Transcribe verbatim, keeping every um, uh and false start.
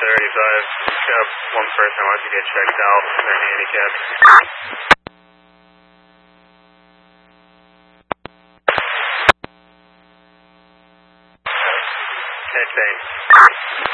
thirty-five. Got one person wants to get checked out. They're handicapped. Okay, thanks.